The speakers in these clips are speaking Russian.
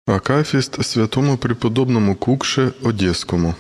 Акафист святому преподобному Кукше Одесскому.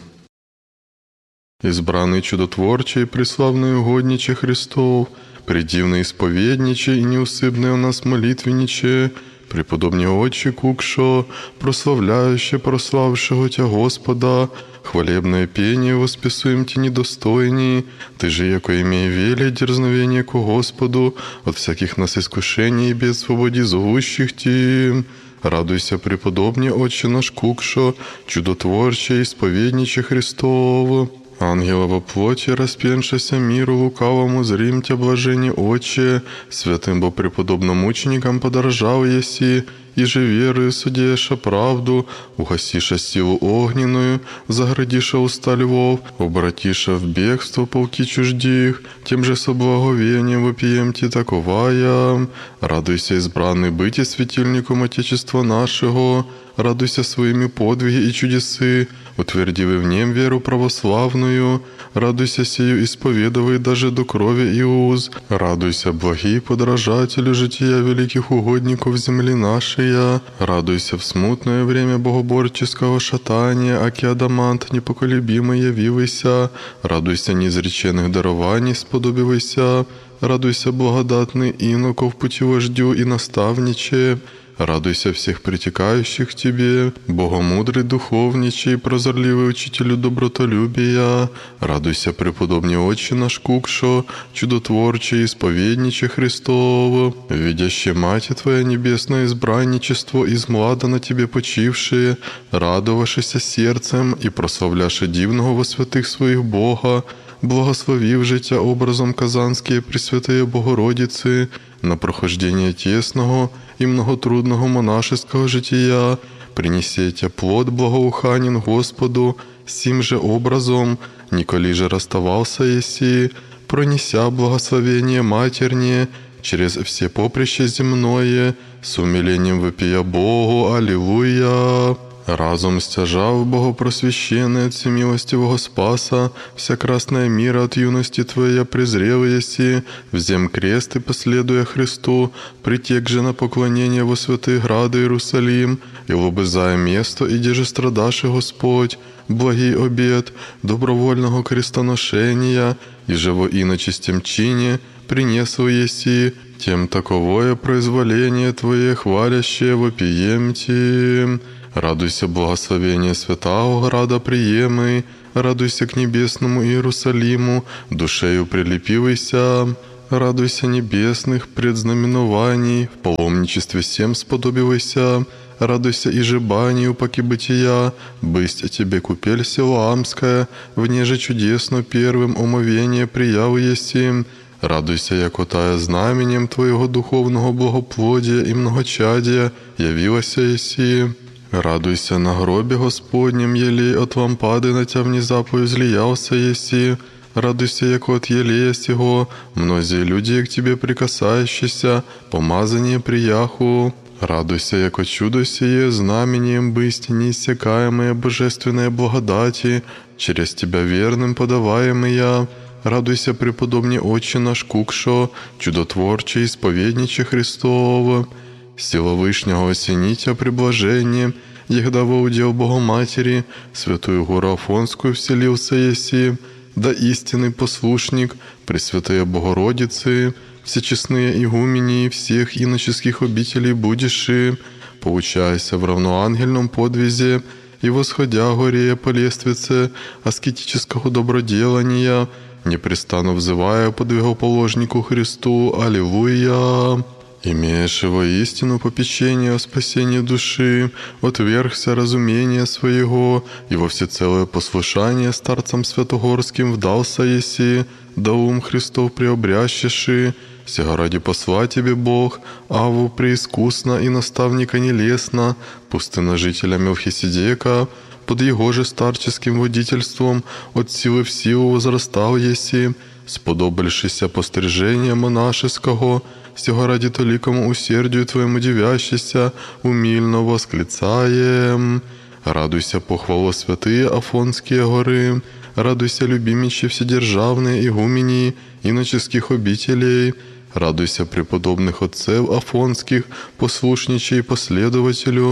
Избранный чудотворчий, преславный угодниче Христов, предивный исповедниче и неусыпный у нас молитвенниче, преподобне Отче Кукшо, прославляюще прославшего Тя Господа, хвалебное пение восписуем Ти недостойней, Ты же, яко имей веле дерзновение ко Господу, от всяких нас искушений и бед свободи зовущих Ти. Радуйся, преподобне Отче наш Кукшо, чудотворче, исповедниче Христово. Ангела во плоти, распеншися миру лукавому, зрим Тя, блажение Отче, святым бо преподобным мученикам подорожал еси, и же верою судеша правду, угасиша силу огненную, заградиша уста львов, обратиша в бегство полки чуждих, тем же со благовением вопием Ти таковая. Радуйся, избранный быти светильником Отечества нашего, радуйся своими подвиги и чудесы, утвердивый в нем веру православную, радуйся сию исповедовай даже до крови и уз, радуйся, благий подражателю жития великих угодников земли нашей, радуйся в смутное время богоборческого шатания, аки адамант непоколебимый явивайся, радуйся неизреченных дарований сподобивайся, радуйся благодатный иноков путевождю и наставниче, радуйся всех притекающих к Тебе, богомудрый духовничий, прозорливый учителю добротолюбия, радуйся, преподобне Отче наш Кукшо, чудотворче, исповедниче Христово, видяще Мати Твоя небесное избранничество из млада на Тебе почившие, радовавшися сердцем и прославляше дивного во святых своих Бога, благословив життя образом Казанские Пресвятые Богородицы на прохождение тесного и многотрудного монашеского жития, принесете плод благоуханен Господу, сим же образом, николи же расставался еси, пронеся благословение матернее через все поприще земное, с умилением вопия Богу, аллилуйя. Разум стяжав богопросвященный от всемилостивого Спаса, вся красная мира от юности Твоя презрел еси, взем крест и последуя Христу, притек же на поклонение во святые грады Иерусалим, и лобызая место, иди же страдаши Господь, благий обет добровольного крестоношения, и же во иночистем чине принесу еси, тем таковое произволение Твое хвалящее вопием Ти. Радуйся, благословение святого града приемый, радуйся к небесному Иерусалиму, душею прилепивайся, радуйся небесных предзнаменований, в паломничестве всем сподобивайся, радуйся и жебанию паки бытия, бысть тебе купель Силаамская, вне же чудесно первым омовение прияву еси, радуйся, яко тая знаменем Твоего духовного благоплодия и многочадия явилася еси. Радуйся на гробе Господнем, елей от лампады на Тя внезапою злиялся еси. Радуйся, яко от елея сего, многие люди к Тебе прикасающиеся, помазание прияху. Радуйся, яко чудо сие, знамением бысть неиссякаемые божественные благодати, через Тебя верным подаваемые. Радуйся, преподобне Отче наш Кукшо, чудотворче, исповедниче Христово. Сила Вышнего осенитя приблажение, егда во удел Богоматери, святую гору Афонскую вселился еси, да истинный послушник, Пресвятая Богородицы, всечестные игумени всех иноческих обителей будеши, поучайся в равноангельном подвизе и восходя горе по лествице аскетического доброделания, непрестанно взывая подвигоположнику Христу, аллилуйя. Имеешь воистину попечение о спасении души, отвергся разумения своего, и во всецелое послушание старцам святогорским вдался еси, да ум Христов преобрящеши, сего ради посла Тебе Бог, Аву преискусно и наставника нелестно, пустынножителя Мелхиседека, под его же старческим водительством от силы в силу возрастал еси, сподобившися пострижения монашеского, сего ради толикому усердию Твоему дивящийся, умильно восклицаем. Радуйся, похвало святые Афонские горы, радуйся, любимичи вседержавные игумени иноческих обителей, радуйся, преподобных отцев Афонских, послушничей последователю,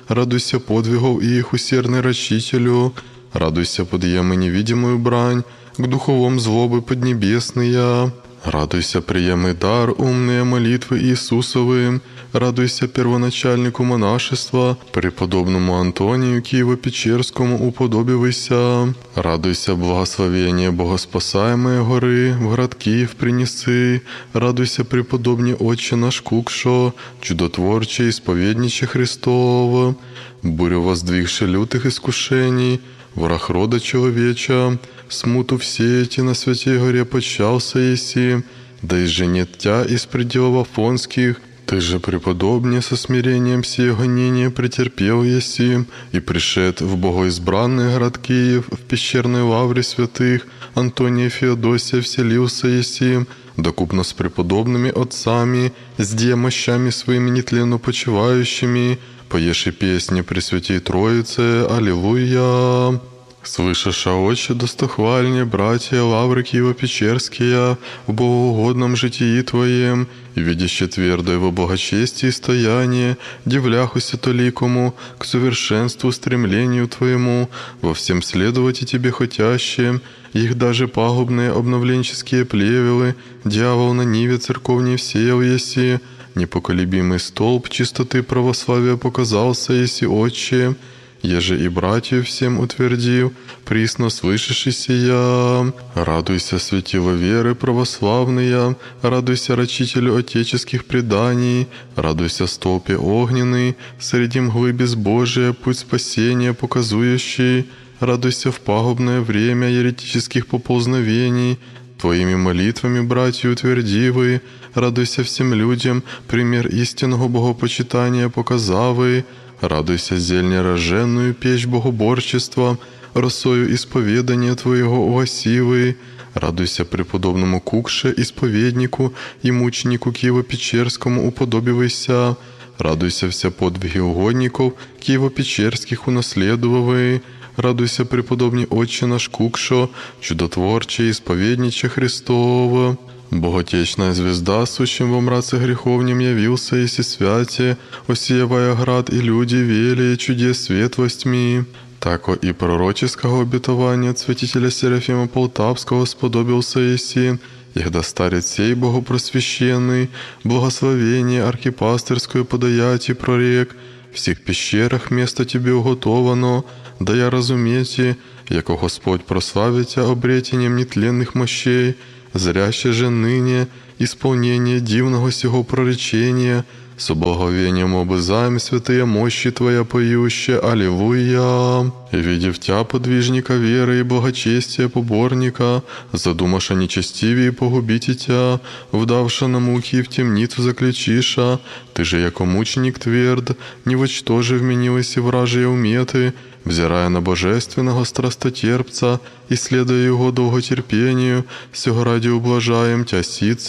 радуйся подвигов их, усердный рачителю, радуйся подъемы невидимую брань, к духовом злобы поднебесные. Радуйся, приемый дар, умные молитвы Иисусовы, радуйся первоначальнику монашества, преподобному Антонию Киево-Печерскому уподобивайся. Радуйся, благословение богоспасаемые горы, в град Киев принеси. Радуйся, преподобный Отче наш Кукшо, чудотворче, исповедниче Христов, бурю воздвигши лютых искушений, враг рода человеча, смуту все эти на святей горе почался еси, да и же нет тя из пределов афонских, ты же преподобнее со смирением сие гонения претерпел еси, и пришед в богоизбранный город Киев, в пещерной лавре святых Антония Феодосия вселился еси, докупно с преподобными отцами, с демощами своими нетленно почивающими, поешь и песни Пресвятей Троице, Аллилуйя. Слышаша, Отче, достохвальне, братья, лавры Киево-Печерские, в богоугодном житии Твоем, и видяще твердо его благочестие и стояние, дивляхуся толикому, к совершенству стремлению Твоему, во всем следовать и Тебе хотящим, их даже пагубные обновленческие плевелы, дьявол на ниве церковней всеял еси, непоколебимый столб чистоты православия показался еси, Отче, еже и братью всем утвердив, присно слышишь сия. Радуйся, светило веры православные, радуйся, рачителю отеческих преданий, радуйся, столпе огненный, среди мглы безбожия, путь спасения показующий, радуйся в пагубное время еретических поползновений, Твоими молитвами, братья, утвердивы, радуйся всем людям, пример истинного богопочитания показавы, радуйся, зельня роженную печь богоборчества, росою исповедания Твоего угасивы, радуйся преподобному Кукше, исповеднику и мученику Киево-Печерскому уподобивайся, радуйся вся подвиги угодников Киево-Печерских унаследовавы, радуйся, преподобный Отче наш Кукшо, чудотворче, исповедниче Христова. Боготечная звезда, сущим во мраце греховнем явился, еси святе, осеявая град и люди велие чудес свет во тьми. Тако и пророческого обетования святителя Серафима Полтавского сподобился еси, егда старец сей богопросвященный, благословение архипастырское подаять и прорек, в всех пещерах место Тебе уготовано, да я разумете, яко Господь прославитя обретением нетленных мощей, зряще же ныне исполнение дивного сего проречения, с благовением обызаем святые мощи Твоя поющая, Аллилуйя. И видев Тя, подвижника веры и благочестия поборника, задумаша нечестивее погубите Тя, вдавша на муки в темницу заключиша, Ты же, яко мученик тверд, не вочтожи вменилась и вражие уметы, взирая на божественного страстотерпца, и следуя его долготерпению, сего ради ублажаем Тя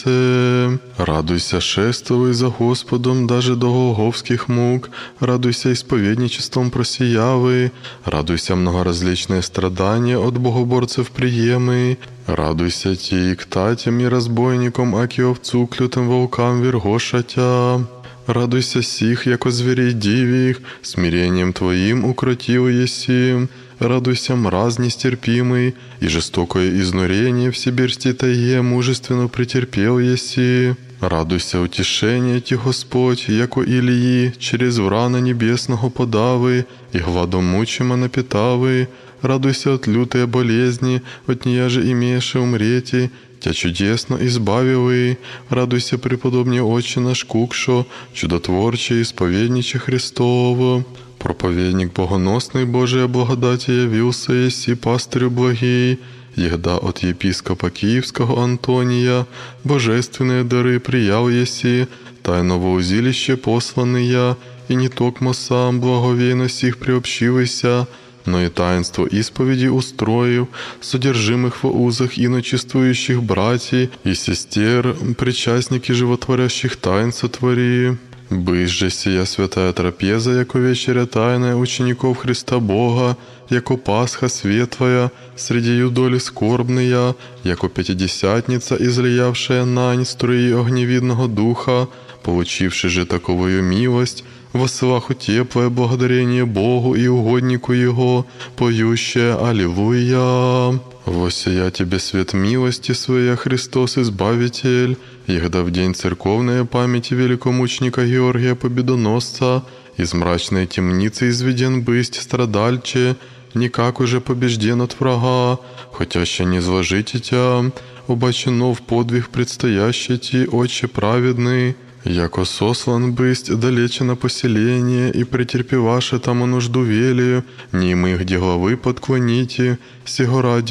сице. Радуйся, шествуй за Господом даже до голгофских мук, радуйся исповедничеством просиявы, радуйся многоразличные страдания от богоборцев приемы, радуйся Ти ктатям и разбойникам, аки овцу клютым волкам вергошатя. Радуйся сих, яко зверей дивих, смирением Твоим укротил еси. Радуйся, мраз нестерпимый, и жестокое изнурение в сибирской тайге мужественно претерпел еси. Радуйся, утешение Ти, Господь, яко Илии, через врана небесного подавы, и гладом мучима напитавы. Радуйся от лютой болезни, от нея же имееше умрети, Тя чудесно избавивый. Радуйся, преподобный Отче наш Кукшо, чудотворче, исповедниче Христово. Проповедник богоносный Божия благодати явился еси, пастырю благий, егда от епископа Киевского Антония божественные дары приял еси, тайного узилище посланный, и не токмо сам благовейно сих приобщивайся, но и таинство исповеди устроив, содержимых во узах иночествующих братьев и сестер, причастники животворящих тайн сотвори. Бысь же сия святая трапеза, яко вечеря тайная учеников Христа Бога, яко Пасха светлая, среди юдоли скорбная, яко Пятидесятница, излиявшая нань струи огневидного духа, получивши же таковую милость, во сваху теплое благодарение Богу и угоднику Его, поющее «Аллилуйя». «Воссия тебе свет милости своей, Христос Избавитель, егда в день церковной памяти великомученика Георгия Победоносца из мрачной темницы изведен бысть страдальче, никак уже побежден от врага, хотяще не зложите тя, обачено в подвиг предстоящий ти, Отче праведный, яко сослан бысть далече на поселение, и претерпеваше там нужду велию, не мы где главы подклоните, сего ради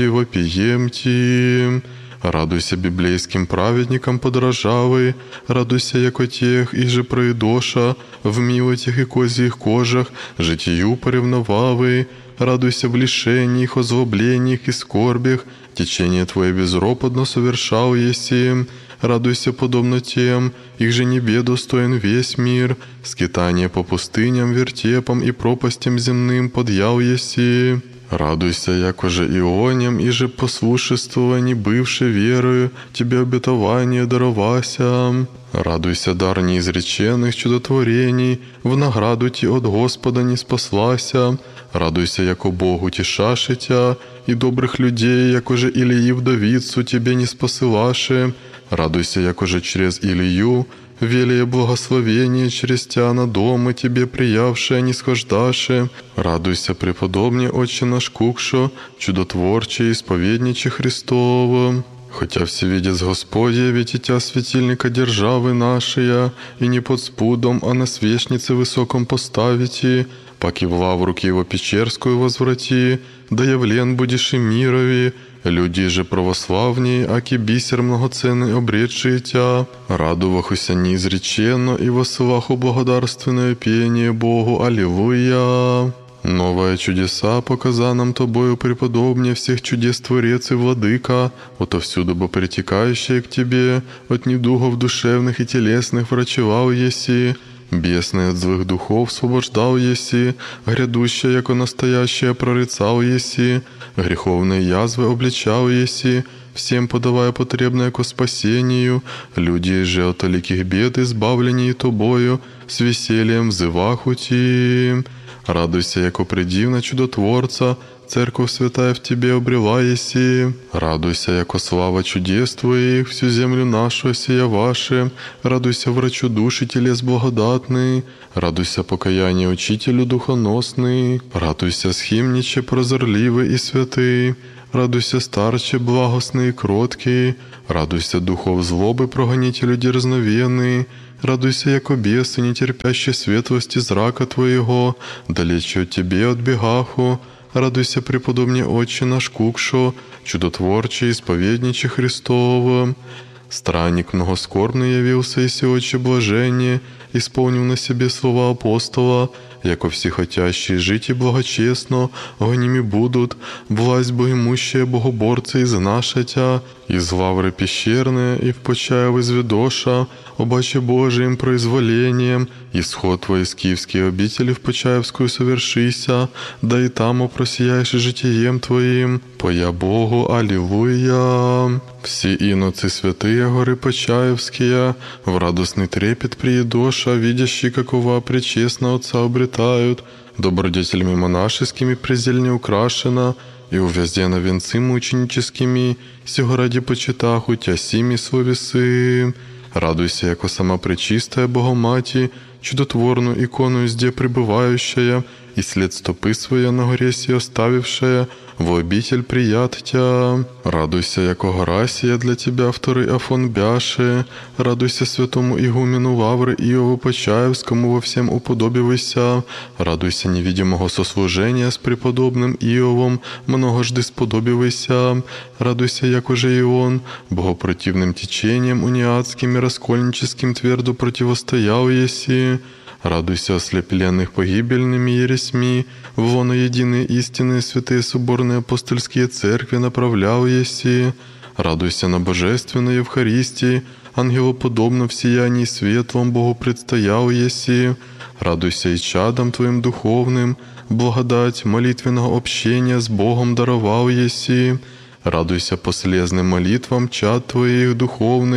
вопиемти. Радуйся библейским праведникам подражавый, радуйся, яко тех, и же проидоша, в милотях и козьих кожах, житию поревновавый, радуйся в лишениях, озлоблениях и скорбях, течение Твое безропотно совершал еси, радуйся подобно тем, их же небе достоин весь мир, скитание по пустыням, вертепам и пропастям земным подъял еси. Радуйся, яко же ионям, и же послушествований бывшей верою, тебе обетование даровася. Радуйся, дар неизреченных чудотворений, в награду ти от Господа не спаслася. Радуйся, яко Бог утешаше тя, и добрых людей, яко же Илии вдовицу тебе не спосылаше. Радуйся, яко же через Илию, велие благословение через тя на дома тебе приявшее не схождаше. Радуйся, преподобне Отче наш Кукшо, чудотворче, исповедниче Христово. Хотя всевидец Господь ведь и тя светильника державы нашей, и не под спудом, а на свечнице высоком поставите, паки в лавруки его печерскую возврати, да явлен будешь и мирови, люди же православней, аки бисер многоценный обретшие тя, радувахуся неизреченно и воссылаху благодарственное пение Богу. Аллилуйя! Новые чудеса показа нам Тобою, преподобнее всех чудес Творец и Владыка, отовсюду бы притекающие к Тебе, от недугов душевных и телесных врачевал еси, бесный от злых духов освобождал еси, грядущее, яко настоящее прорицал еси, греховные язвы обличал еси, всем подавая потребное ко спасению, люди же от великих бед избавлені Тобою, с весельем взываху Ти. Радуйся, яко предивно чудотворца, Церковь святая в Тебе обрела еси. Радуйся, яко слава чудес Твоих, всю землю нашу сия ваше. Радуйся, врачу души телес благодатный. Радуйся, покаяние учителю духоносный. Радуйся, схимниче прозорливый и святый. Радуйся, старче благостный и кроткий. Радуйся, духов злобы прогонителю дерзновенный. Радуйся, яко бесы, не терпящие светлости зрака Твоего, далече от Тебе отбегаху. Радуйся, преподобне Отче наш Кукшо, чудотворче, исповедниче Христово. Странник многоскорбный явился, и Отче блажение, исполнив на себе слова апостола, яко все хотящие жить и благочестно, гоними будут, власть богоимущая богоборцы изнаша тя, из лавры пещерные и в почаев изведоша, обаче Божиим произволением, исход Твой из киевские обители в Почаевскую совершися, да и там опросияешь житием Твоим, поя Богу. Аллилуйя! Все иноцы святые горы Почаевские, в радостный трепет приедоша, видящие, какова пречестно Отца обретают, добродетелями монашескими презельне украшена, и увяздена венцы мученическими, сего ради почитаху тя сими словесы. Радуйся, яко сама пречистая Богомати, чудотворную икону зде пребывающая, и след стопы своя на горе сей оставившая, в обитель прият тя. Радуйся, яко гора сия для тебя вторый Афон бяше. Радуйся святому игумену Лавры Иову Почаевскому во всем уподобивайся. Радуйся невидимого сослужения с преподобным Иовом, многожды сподобивайся. Радуйся, яко же и он, богопротивным течением униатским и раскольническим твердо противостоял еси. Радуйся, ослепленных погибельными ересьми, воно единые истинные святые соборные апостольские церкви направлял еси. Радуйся на божественной Евхаристии, ангелоподобно в сиянии светлом Богу предстоял еси. Радуйся и чадом Твоим духовным, благодать молитвенного общения с Богом даровал еси. Радуйся по слезным молитвам чад Твоих духовных,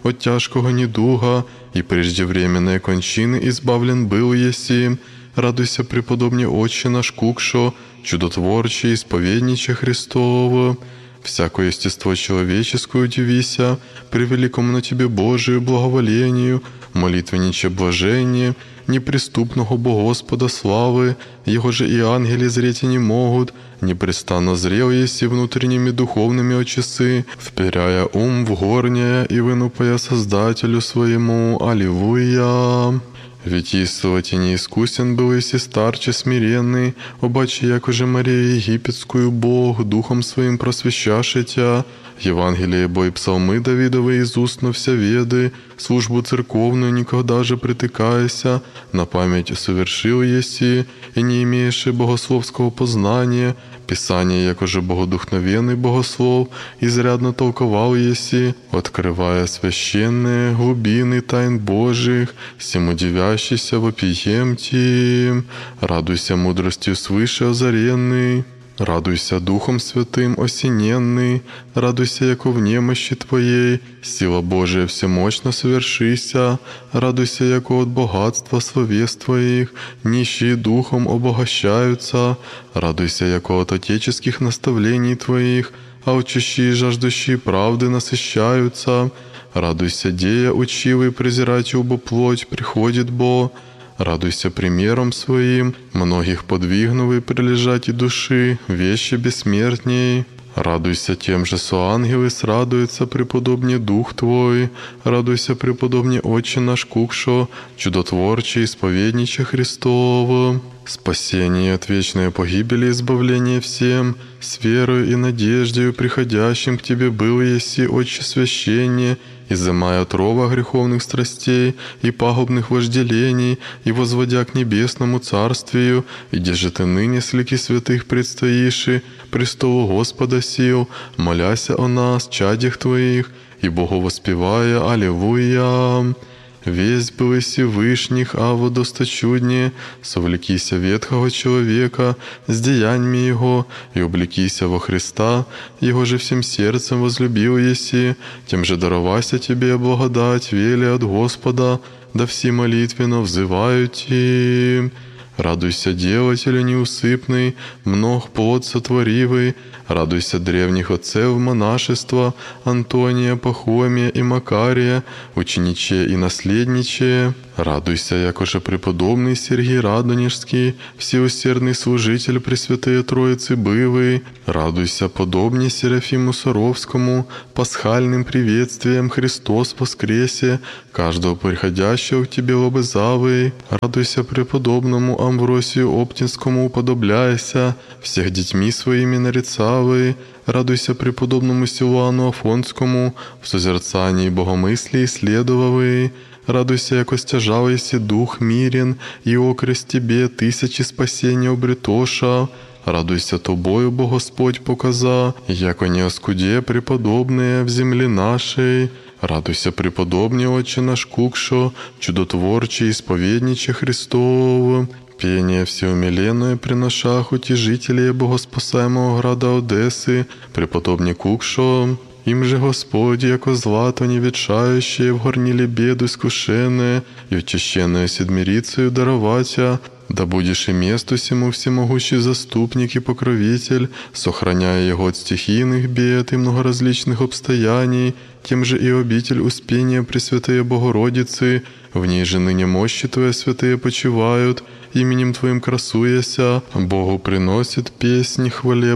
от тяжкого недуга, и преждевременной кончины избавлен был еси. Радуйся, преподобный Отче наш Кукшо, чудотворче, исповедниче Христово. Всякое естество человеческое удивися, превеликому на Тебе Божию благоволению, молитвенниче блажение, неприступного Бо Господа славы, Его же и ангели зреть не могут, непрестанно зрел еси внутренними духовными очесы, вперяя ум в горнее и вынупая Создателю своему. Аллилуйя! Ведь истовать и неискусен был еси старче смиренный, обаче, якоже Мария Египетскую Бог духом своим просвещаше тя, Евангелие бо и псалмы Давидовы из устно вся веды, службу церковную никогда же притыкайся, на память совершил еси, и не имеешь богословского познания, Писание, якоже богодухновенный богослов, изрядно толковал еси, открывая священные глубины тайн Божьих, всему дивящийся вопием тим. Радуйся мудростью свыше озаренный, радуйся Духом Святым осененный, радуйся, яко в немощи Твоей, сила Божия всемощно совершися, радуйся, яко от богатства словес Твоих, нищие духом обогащаются, радуйся, яко от отеческих наставлений Твоих, а учащие и жаждущие правды насыщаются, радуйся, дея учивый, презирать убо плоть, приходит Бо, радуйся примером своим, многих подвигнув и прилежать и души, вещи бессмертней. Радуйся тем же, со ангелы срадуется преподобный Дух Твой. Радуйся, преподобный Отче наш Кукшо, чудотворче, исповедниче Христово. Спасение от вечной погибели, избавление всем, с верою и надеждою приходящим к Тебе был еси, Отче священне, изымая отрова греховных страстей и пагубных вожделений, и возводя к небесному царствию, и где же Ты ныне с лики святых предстоишь, престолу Господа сил, моляся о нас, чадях Твоих, и Богу воспевая. Аллилуйя! Весь был и Всевышних, а водосточуднее, совлекися ветхого человека с деяниями Его, и облекися во Христа, Его же всем сердцем возлюбил еси, тем же даровася Тебе благодать, вели от Господа, да все молитвенно взывают им. Радуйся, делателю неусыпный, мног плод сотворивый, радуйся древних отцев монашества, Антония, Пахомия и Макария, учениче и наследниче. Радуйся, якоже преподобный Сергий Радонежский, всеусердный служитель Пресвятые Троицы бывый. Радуйся, подобнее Серафиму Саровскому, пасхальным приветствием Христос воскресе, каждого приходящего к Тебе лобызавый. Радуйся, преподобному Амвросию Оптинскому уподобляйся, всех детьми своими нарицавый. Радуйся, преподобному Силуану Афонскому, в созерцании богомыслии следовавый. Радуйся, яко стяжавайся дух мирен, и окрест Тебе тысячи спасения обретоша. Радуйся Тобою, Бо Господь показа, яко не оскуде преподобные в земле нашей. Радуйся, преподобный Отче наш Кукшо, чудотворче, исповедниче Христово. Пение всеумиленное приношах утешителей богоспасаемого града Одессы, преподобный Кукшо. Им же Господь, яко злато неветшающее, в горниле беду искушенное, и очищенное седмирицею дароватя, да будешь и месту сему всемогущий заступник и покровитель, сохраняя его от стихийных бед и многоразличных обстояний, тем же и обитель успения Пресвятые Богородицы, в ней же ныне мощи Твои святые почивают, именем Твоим красуяся, Богу приносит песнь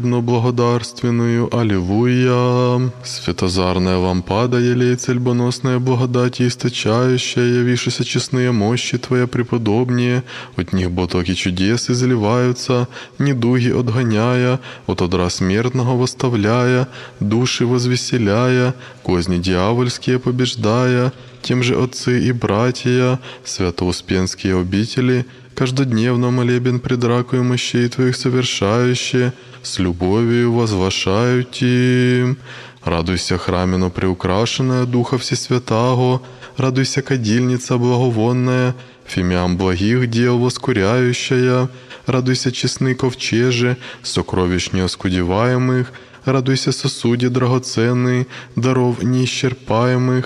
хвалебно-благодарственную. Аллилуйя! Светозарная лампада, елей цельбоносная благодать источающая, явившися честные мощи Твоя преподобнее, от них потоки чудес изливаются, недуги отгоняя, от одра смертного восставляя, души возвеселяя, козни дьявольские побеждая, тем же отцы и братья, святоуспенские обители, каждодневно молебен пред ракою мощей Твоих совершающие, с любовью возвышают им. Радуйся, храмино приукрашенная Духа Всесвятаго, радуйся, кадильница благовонная, фимиам благих дел воскуряющая, радуйся, честны ковчеже, сокровищ неоскудеваемых, радуйся, сосуде драгоценный, даров неисчерпаемых,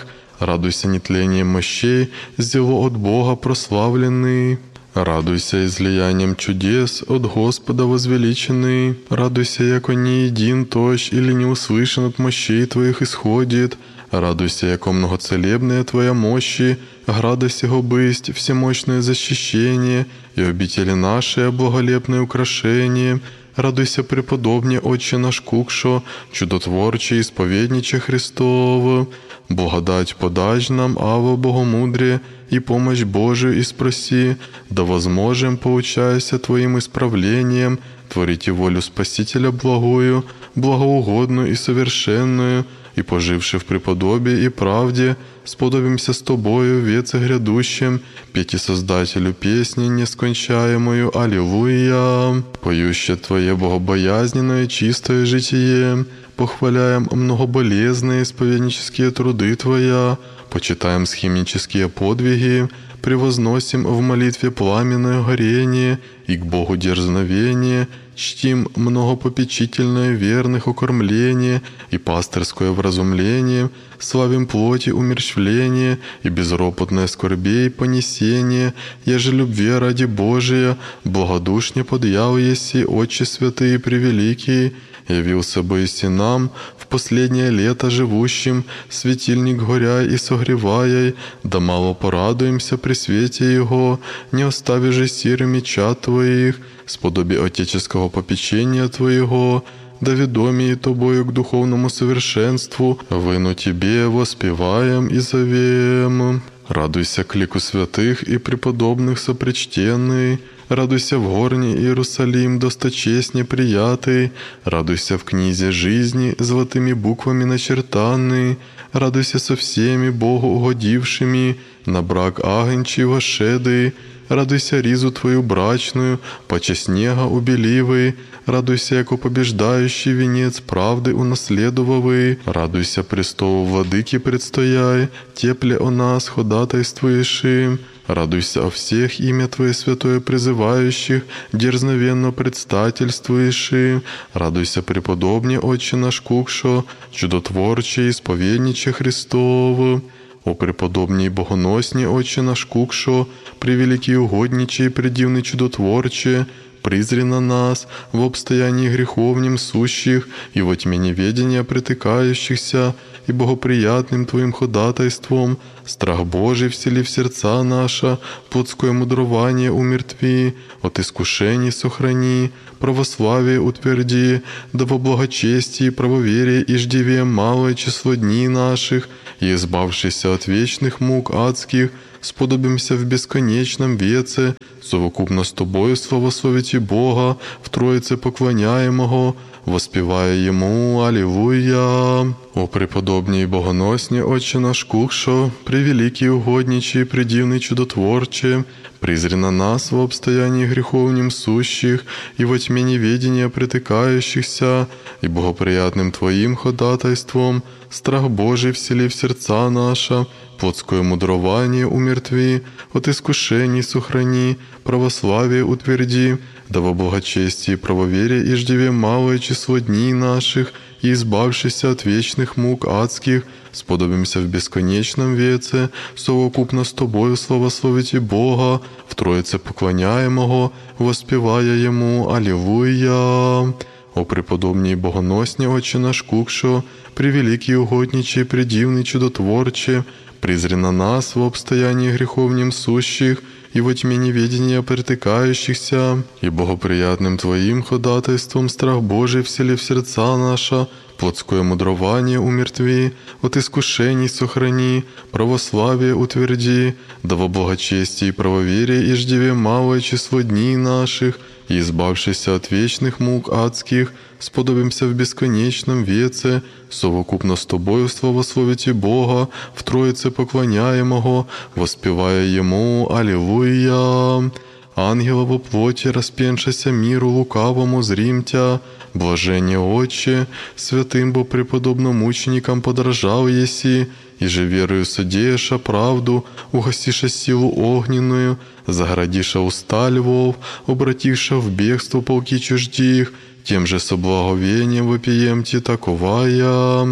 Радуйся нетлением мощей, сделал от Бога прославленный. Радуйся излиянием чудес, от Господа возвеличенный. Радуйся, яко не един тощ или не услышан от мощей Твоих исходит. Радуйся, яко многоцелебная Твоя мощи, града сего бысть, всемощное защищение, и обители наши, благолепное украшение. Радуйся, преподобне Отче наш Кукшо, чудотворче исповедниче Христово. Благодать подаж нам, Ава, богомудрие, и помощь Божию и спроси, да возможем, поучаяся Твоим исправлением, творите волю Спасителя благую, благоугодную и совершенную, и, поживши в преподобии и правде, сподобимся с Тобою в веце грядущем, петь и Создателю песни нескончаемую Аллилуйя. Поюще Твое богобоязненное чистое житие, похваляем многоболезные исповеднические труды Твоя, почитаем схимнические подвиги, превозносим в молитве пламенное горение и к Богу дерзновение, чтим многопопечительное верных укормление и пастырское вразумление, славим плоти умерщвление и безропотное скорбей понесение, еже любви ради Божия, благодушне подъял еси, Отче святые и превеликие, явился бы еси нам в последнее лето живущим, светильник горя и согревая, да мало порадуемся при свете Его, не остави же сиры меча Твоих, сподоби отеческого попечения Твоего, да ведомие Тобою к духовному совершенству, выну Тебе воспеваем и зовем. Радуйся к лику святых и преподобных сопричтенный, радуйся в горне Иерусалим досточестне приятый, радуйся в книзе жизни золотыми буквами начертанный, радуйся со всеми Богу угодившими, на брак агнчий вошедый, радуйся ризу Твою брачную, паче снега убеливый, радуйся, яко побеждающий венец правды унаследовавый, радуйся престолу владыки предстояй, тепле о нас ходатайствуеши, радуйся о всех имя Твое святое призывающих, дерзновенно предстательствуеши, радуйся преподобне Отче наш Кукшо, чудотворче исповедниче Христово. О преподобній богоносні, Отче наш Кукшо, превеликий угодниче и предивный чудотворче, призри на нас в обстоянии греховнем сущих и во тьме неведения притыкающихся, и богоприятным Твоим ходатайством страх Божий всели в сердца наша, плотское мудрование умертви, от искушений сохрани, православие утверди, да во благочестии, правоверие и ждеве малое число дней наших, и, избавшися от вечных мук адских, сподобимся в бесконечном веце, совокупно с Тобою славословите Бога, в Троице поклоняемого, воспевая Ему Аллилуйя. О преподобній богоносні, Отче наш Кукшо, превеликий угодничий, предивный чудотворче, призри на нас в обстоянии греховнем сущих и во тьме неведения притыкающихся, и богоприятным Твоим ходатайством страх Божий всели в сердца наша, плотское мудрование умертви, от искушений сохрани, православие утверди, да во благочестии, правоверие и ждеве малое число дней наших, и, избавшися от вечных мук адских, сподобимся в бесконечном веце, совокупно с Тобою славословите Бога, в Троице поклоняемого, воспевая Ему Аллилуйя. О преподобній богоносні, Отче наш Кукшо, превеликий угодничий, предивный чудотворче, призри на нас в обстоянии греховнем сущих и во тьме неведения притыкающихся, и богоприятным Твоим ходатайством страх Божий всели в сердца наша, плотское мудрование умертви, от искушений сохрани, православие утверди, да во благочестии, правоверие и ждеве малое число дней наших, и, избавшися от вечных мук адских, сподобимся в бесконечном веце, совокупно с Тобою славословите Бога, в Троице поклоняемого, воспевая Ему Аллилуйя. Ангела во плоти, распеншися миру лукавому, зримтя, блажение Отче, святым бо преподобным мученикам подражал еси, и же верою содеяша правду, угасиша силу огненную, заградиша уста львов, обративша в бегство полки чуждих, тем же со благовением вопиемте таковая.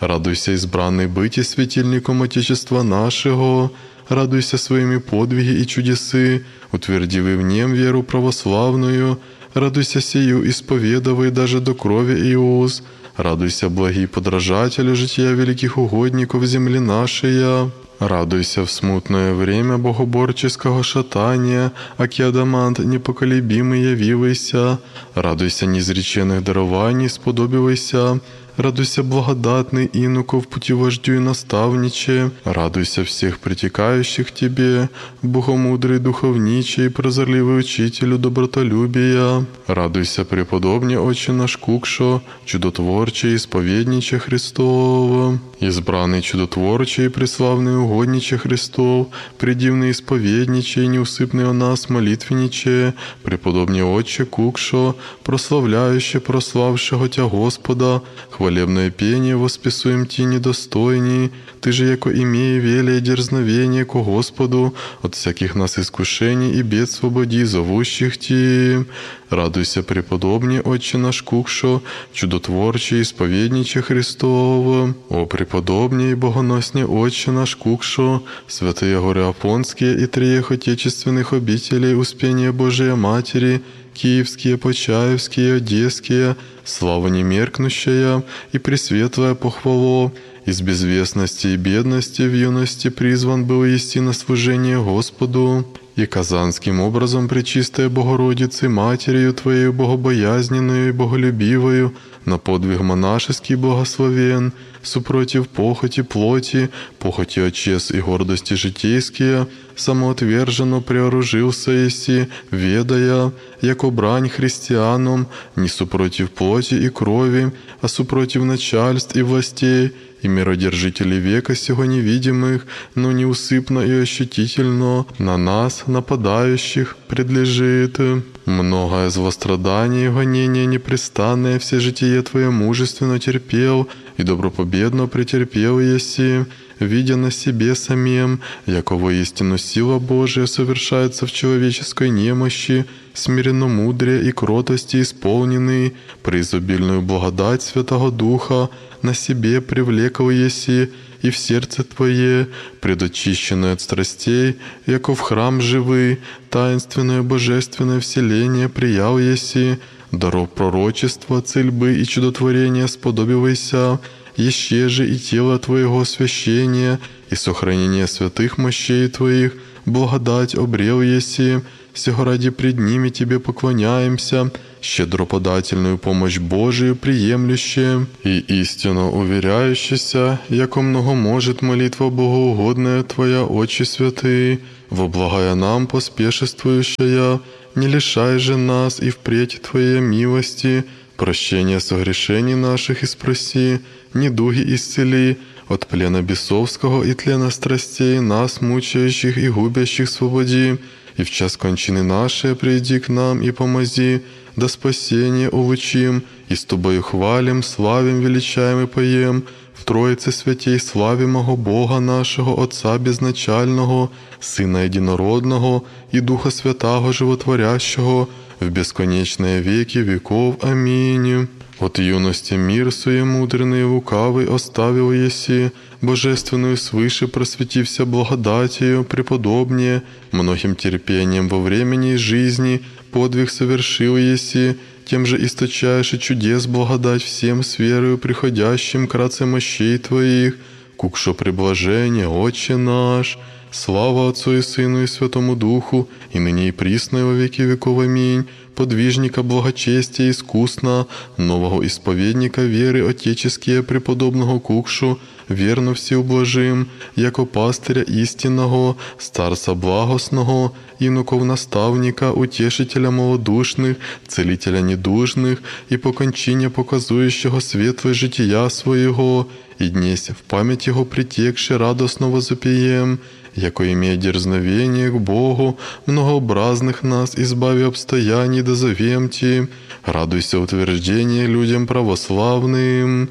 Радуйся, избранный быть и светильником Отечества нашего. Радуйся своими подвиги и чудесы, утвердивый в нем веру православную. Радуйся сию, исповедовай даже до крови и уз. Радуйся, благий подражателю жития великих угодников земли нашей. Радуйся в смутное время богоборческого шатания, аки адамант непоколебимый явивайся. Радуйся неизреченных дарований, сподобивайся. Радуйся, благодатный инуков, путевождю и наставниче. Радуйся всех притекающих тебе, богомудрый духовничий, прозорливый учителю добротолюбия. Радуйся, преподобне Отче наш Кукшо, чудотворче, исповедниче Христова. Избранный чудотворче и преславный угодниче Христов, предивный исповедниче и неусыпный о нас молитвенниче, преподобне Отче Кукшо, прославляюще прославшего Тя Господа, хвалебное пение восписуем Ти недостойней, Ты же, яко имея велие дерзновение ко Господу, от всяких нас искушений и бед свободи, зовущих Ти. Радуйся, преподобне Отче наш Кукшо, чудотворче, исповедниче Христова. О преподобне и богоносне Отче наш Кукшо, святые горы Афонские и трех отечественных обителей Успения Божия Матери, Киевские, Почаевские, Одесские, слава немеркнущая и пресветлая похвало, из безвестности и бедности в юности призван был исти на служение Господу, и казанским образом пречистая Богородицы, Матерью Твоею богобоязненную и боголюбивою, на подвиг монашеский благословен, супротив похоти плоти, похоти очес и гордости житейские, самоотверженно преоружился еси, ведая, яко брань христианам, не супротив плоти и крови, а супротив начальств и властей, и миродержителей века сего невидимых, но неусыпно и ощутительно на нас, нападающих, предлежит. Многое злострадание и гонение непрестанное все житие Твое мужественно терпел, и добропобедно претерпел еси, видя на себе самим, яко воистину сила Божия совершается в человеческой немощи, смиренно мудрее и кротости исполненный, преизобильную благодать Святого Духа на себе привлекал еси, и в сердце Твое, предочищенное от страстей, яко в храм живый, таинственное божественное вселение приял еси, даров пророчества, цельбы и чудотворения сподобивайся, еще же и тело Твоего освящения, и сохранение святых мощей Твоих, благодать обрел еси, сего ради пред ними Тебе поклоняемся, щедроподательную помощь Божию приемлющие, и истинно уверяющийся, яко много может молитва богоугодная Твоя, Отче святый, во благая нам поспешествующая, не лишай же нас и впредь Твоей милости, прощения согрешений наших и спроси, недуги исцели, от плена бесовского и тлена страстей нас, мучающих и губящих, свободи, и в час кончины нашей приди к нам и помози, до спасения улучим, и с Тобою хвалим, славим, величаем и поем, в Троице святей славимого Бога нашего, Отца безначального, Сына Единородного и Духа Святаго Животворящего, в бесконечные веки веков. Аминь. От юности мир суемудренный и лукавый оставил еси, божественную свыше просветився благодатью, преподобнее, многим терпением во времени жизни, подвиг совершил еси, тем же источаешь и чудес благодать всем с верою приходящим кратце мощей Твоих, кукшо приблажение, Отче наш, слава Отцу и Сыну и Святому Духу, и ныне и присно во веки веков. Аминь. Подвижника благочестия искусно, нового исповедника веры отеческие преподобного Кукшу, верно всеублажим, яко пастыря истинного, старца благостного, инуков наставника, утешителя малодушных, целителя недужных и по кончине показующего светлое жития своего, и днесь в память его притекши радостно возопием, яко имея дерзновение к Богу, многообразных нас избави обстояний дозовем Ти, радуйся утверждение людям православным.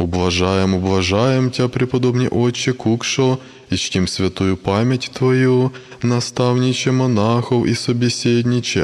Ублажаем Тя, преподобне Отче Кукшо, и чтим святую память Твою, наставниче монахов и собеседниче